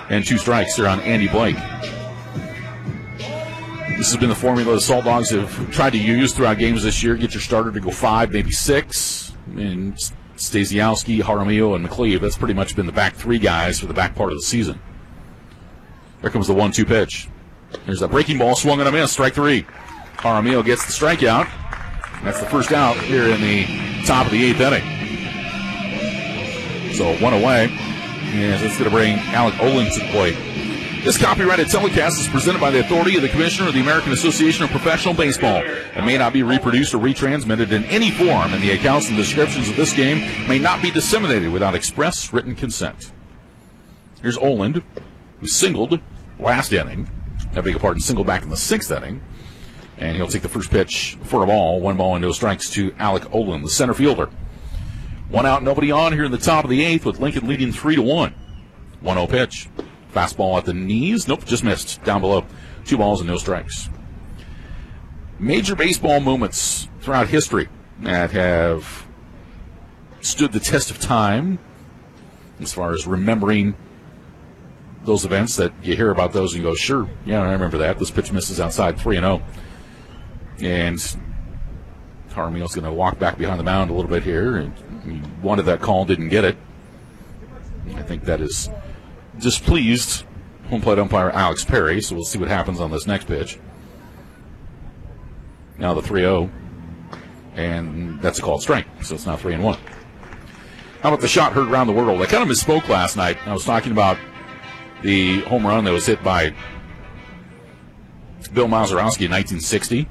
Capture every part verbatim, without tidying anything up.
and two strikes here on Andy Blake. This has been the formula the Salt Dogs have tried to use throughout games this year. Get your starter to go five, maybe six. And Stasiowski, Jaramillo, and McCleve. That's pretty much been the back three guys for the back part of the season. Here comes the one two pitch. There's a breaking ball, swung and a miss, strike three. Jaramillo gets the strikeout. That's the first out here in the top of the eighth inning. So one away. And that's going to bring Alec Olin to the plate. This copyrighted telecast is presented by the authority of the Commissioner of the American Association of Professional Baseball and may not be reproduced or retransmitted in any form, and the accounts and descriptions of this game may not be disseminated without express written consent. Here's Oland, who singled last inning. I beg your pardon, singled back in the sixth inning. And he'll take the first pitch for a ball. One ball and no strikes to Alec Olin, the center fielder. One out, nobody on here in the top of the eighth with Lincoln leading three to one. one oh pitch. Fastball at the knees. Nope, just missed. Down below. Two balls and no strikes. Major baseball moments throughout history that have stood the test of time as far as remembering those events that you hear about those and go, sure, yeah, I remember that. This pitch misses outside three and oh. And Jaramillo's going to walk back behind the mound a little bit here. And he wanted that call, didn't get it. I think that is displeased home plate umpire Alex Perry, so we'll see what happens on this next pitch. Now the three oh, and that's a called strike, so it's now three and one. How about the shot heard around the world? I kind of misspoke last night. I was talking about the home run that was hit by Bill Mazeroski in nineteen sixty.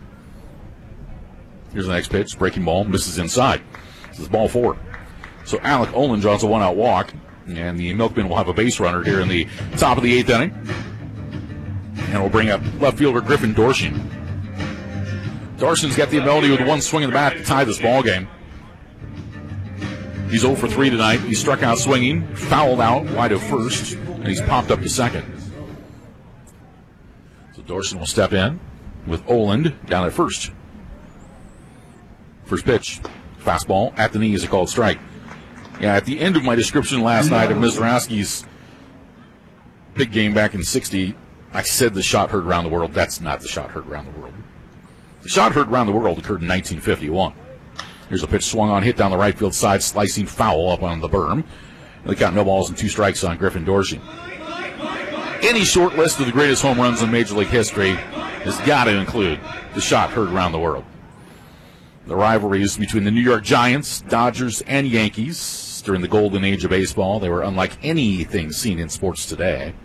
Here's the next pitch, breaking ball, misses inside. This is ball four. So Alec Olin draws a one-out walk. And the Milkmen will have a base runner here in the top of the eighth inning. And we'll bring up left fielder Griffin Dorshin. Dorshin's got the ability with one swing of the bat to tie this ball game. He's oh for three tonight. He struck out swinging, fouled out wide of first, and he's popped up to second. So Dorshin will step in with Oland down at first. First pitch, fastball at the knee is a called strike. Yeah, at the end of my description last night of Mizraski's big game back in sixty, I said the shot heard around the world. That's not the shot heard around the world. The shot heard around the world occurred in nineteen fifty-one. Here's a pitch swung on, hit down the right field side, slicing foul up on the berm. They got no balls and two strikes on Griffin Dorshin. Any short list of the greatest home runs in Major League history has got to include the shot heard around the world. The rivalries between the New York Giants, Dodgers, and Yankees during the golden age of baseball, they were unlike anything seen in sports today.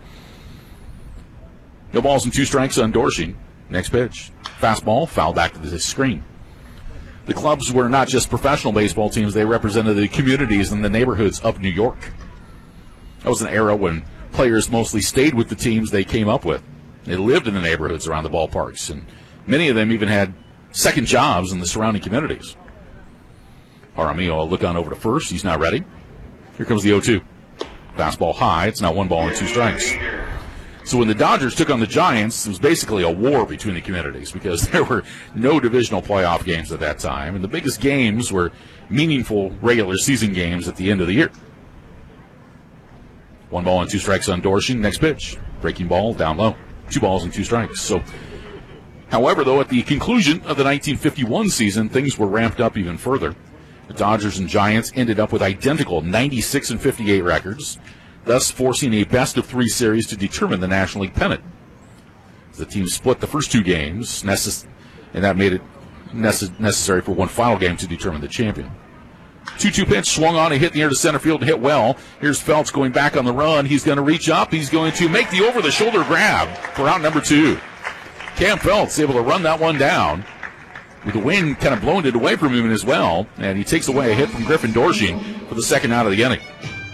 No balls and two strikes on Dorshin. Next pitch. Fastball, foul back to the screen. The clubs were not just professional baseball teams, they represented the communities and the neighborhoods of New York. That was an era when players mostly stayed with the teams they came up with. They lived in the neighborhoods around the ballparks, and many of them even had second jobs in the surrounding communities. Jaramillo will look on over to first. He's not ready. Here comes the oh two. Fastball high. It's now one ball and two strikes. So when the Dodgers took on the Giants, it was basically a war between the communities because there were no divisional playoff games at that time, and the biggest games were meaningful regular season games at the end of the year. One ball and two strikes on Dorshin. Next pitch. Breaking ball down low. Two balls and two strikes. So, however, though, at the conclusion of the nineteen fifty-one season, things were ramped up even further. The Dodgers and Giants ended up with identical ninety-six and fifty-eight records, thus forcing a best-of-three series to determine the National League pennant. The team split the first two games, necess- and that made it necess- necessary for one final game to determine the champion. two two pitch, swung on, and hit in the air to center field and hit well. Here's Feltz going back on the run. He's going to reach up. He's going to make the over-the-shoulder grab for out number two. Cam Feltz able to run that one down with the wind kind of blowing it away from him as well, and he takes away a hit from Griffin Dorshin for the second out of the inning.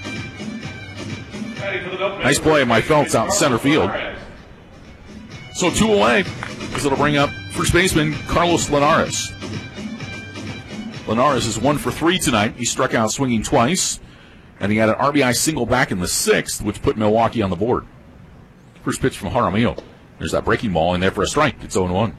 Nice play by Feltz out in center field. So two away, as it'll bring up first baseman Carlos Linares. Linares is one for three tonight. He struck out swinging twice, and he had an R B I single back in the sixth, which put Milwaukee on the board. First pitch from Jaramillo. There's that breaking ball in there for a strike. It's oh one.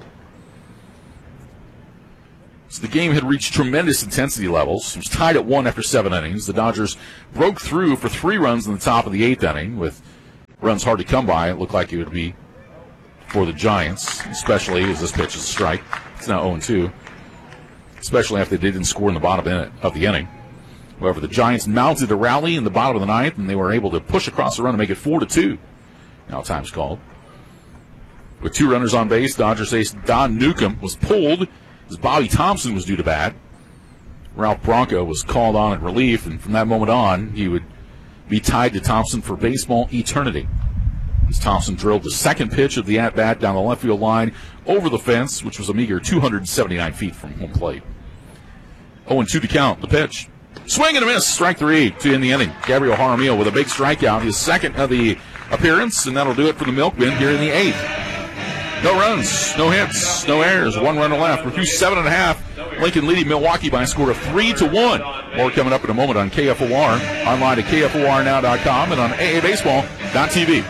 So the game had reached tremendous intensity levels. It was tied at one after seven innings. The Dodgers broke through for three runs in the top of the eighth inning with runs hard to come by. It looked like it would be for the Giants, especially as this pitch is a strike. It's now oh and two, especially after they didn't score in the bottom of the inning. However, the Giants mounted a rally in the bottom of the ninth, and they were able to push across the run to make it four to two. Now time's called. With two runners on base, Dodgers ace Don Newcomb was pulled as Bobby Thompson was due to bat. Ralph Bronco was called on in relief, and from that moment on, he would be tied to Thompson for baseball eternity. As Thompson drilled the second pitch of the at-bat down the left field line over the fence, which was a meager two hundred seventy-nine feet from home plate. oh and two to count. The pitch. Swing and a miss. Strike three to end the inning. Gabriel Jaramillo with a big strikeout, his second of the appearance, and that'll do it for the Milkmen here in the eighth. No runs, no hits, no errors. One runner left. We're through seven and a half. Lincoln leading Milwaukee by a score of three to one. More coming up in a moment on K F O R, online at K F O R now dot com and on A A baseball dot T V.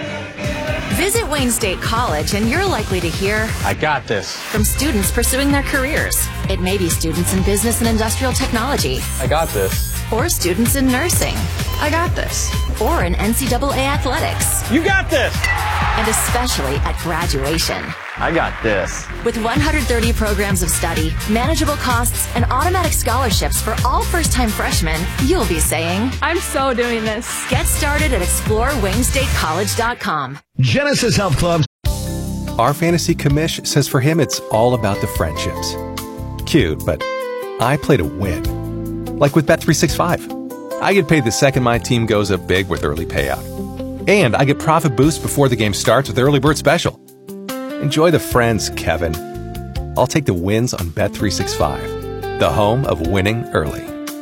Visit Wayne State College and you're likely to hear, I got this, from students pursuing their careers. It may be students in business and industrial technology. I got this. Or students in nursing. I got this. Or in N C double A athletics. You got this. And especially at graduation. I got this. With one hundred thirty programs of study, manageable costs, and automatic scholarships for all first-time freshmen, you'll be saying, I'm so doing this. Get started at explore wayne state college dot com. Genesis Health Club. Our fantasy commish says for him it's all about the friendships. Cute, but I play to win. Like with Bet three sixty-five. I get paid the second my team goes up big with early payout. And I get profit boost before the game starts with Early Bird Special. Enjoy the friends, Kevin. I'll take the wins on Bet three sixty-five, the home of winning early.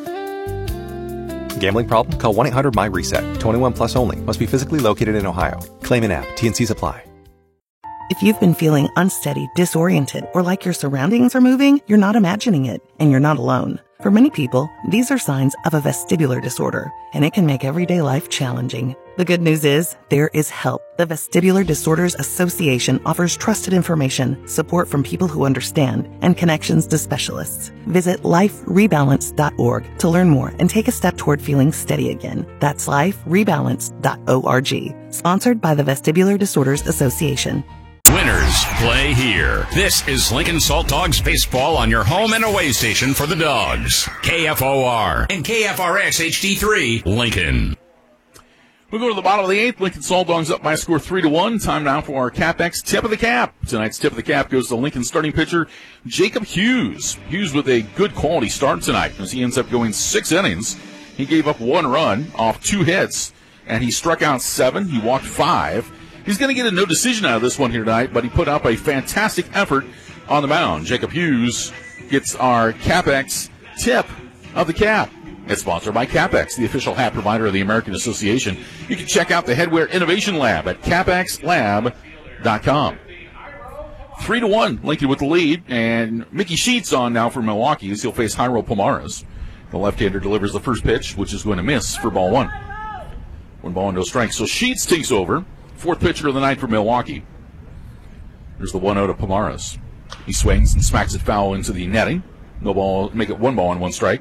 Gambling problem? Call one eight hundred M Y reset. twenty-one plus only. Must be physically located in Ohio. Claim in app. T and C's apply. If you've been feeling unsteady, disoriented, or like your surroundings are moving, you're not imagining it, and you're not alone. For many people, these are signs of a vestibular disorder, and it can make everyday life challenging. The good news is, there is help. The Vestibular Disorders Association offers trusted information, support from people who understand, and connections to specialists. Visit life rebalance dot org to learn more and take a step toward feeling steady again. That's life rebalance dot org. Sponsored by the Vestibular Disorders Association. Winners play here. This is Lincoln Salt Dogs baseball on your home and away station for the Dogs. K F O R and K F R X H D three, Lincoln. We go to the bottom of the eighth. Lincoln Salt Dogs up by a score three to one. Time now for our CapEx Tip of the Cap. Tonight's Tip of the Cap goes to Lincoln starting pitcher Jacob Hughes. Hughes with a good quality start tonight as he ends up going six innings. He gave up one run off two hits, and he struck out seven. He walked five. He's going to get a no decision out of this one here tonight, but he put up a fantastic effort on the mound. Jacob Hughes gets our CapEx Tip of the Cap. It's sponsored by CapEx, the official hat provider of the American Association. You can check out the Headwear Innovation Lab at capex lab dot com. Three to one, Lincoln with the lead, and Mickey Sheets on now for Milwaukee as he'll face Jairo Pomares. The left-hander delivers the first pitch, which is going to miss for ball one. One ball and no strikes. So Sheets takes over. Fourth pitcher of the night for Milwaukee. There's the one oh to Pomares. He swings and smacks it foul into the netting. No ball, make it one ball and one strike.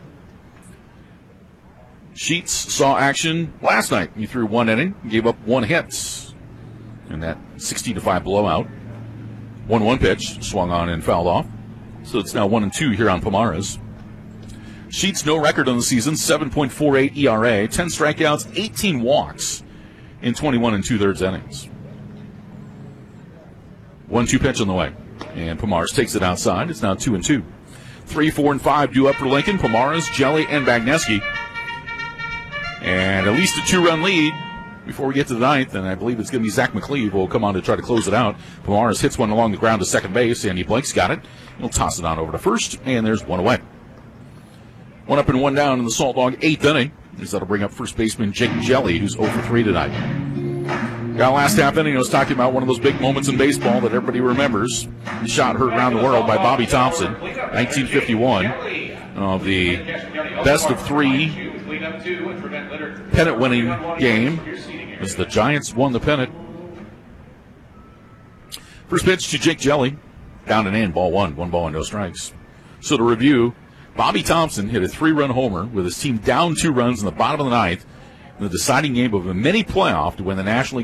Sheets saw action last night. He threw one inning, gave up one hit in that sixteen to five blowout. one one pitch, swung on and fouled off. So it's now one and two here on Pomares. Sheets no record on the season, seven point four eight E R A, ten strikeouts, eighteen walks in twenty-one and two-thirds innings. one two pitch on the way. And Pomares takes it outside. It's now two and two. Three, four, and five due up for Lincoln. Pomares, Jelly, and Bagneski. And at least a two-run lead before we get to the ninth, and I believe it's going to be Zach McCleve who will come on to try to close it out. Pomares hits one along the ground to second base. Andy Blake's got it. He'll toss it on over to first, and there's one away. One up and one down in the Salt Dog eighth inning. That'll bring up first baseman Jake Jelly, who's oh for three tonight. Got last half inning, I was talking about one of those big moments in baseball that everybody remembers. The shot heard around the world by Bobby Thompson, nineteen fifty-one, of the best of three pennant-winning game as the Giants won the pennant. First pitch to Jake Jelly, down and in, ball one, one ball and no strikes. So to review, Bobby Thompson hit a three-run homer with his team down two runs in the bottom of the ninth in the deciding game of a mini playoff to win the National League